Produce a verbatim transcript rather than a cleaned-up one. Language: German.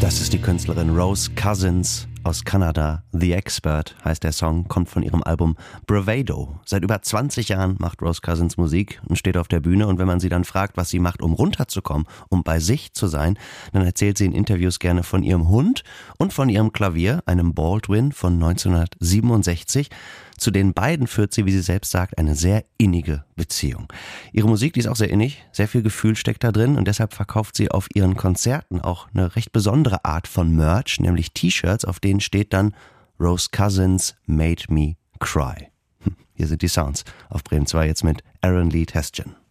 Das ist die Künstlerin Rose Cousins aus Kanada. The Expert heißt der Song, kommt von ihrem Album Bravado. Seit über zwanzig Jahren macht Rose Cousins Musik und steht auf der Bühne. Und wenn man sie dann fragt, was sie macht, um runterzukommen, um bei sich zu sein, dann erzählt sie in Interviews gerne von ihrem Hund und von ihrem Klavier, einem Baldwin von neunzehnhundertsiebenundsechzig. Zu den beiden führt sie, wie sie selbst sagt, eine sehr innige Beziehung. Ihre Musik, die ist auch sehr innig, sehr viel Gefühl steckt da drin und deshalb verkauft sie auf ihren Konzerten auch eine recht besondere Art von Merch, nämlich T-Shirts, auf denen steht dann Rose Cousins Made Me Cry. Hier sind die Sounds auf Bremen zwei jetzt mit Aaron Lee Testchen.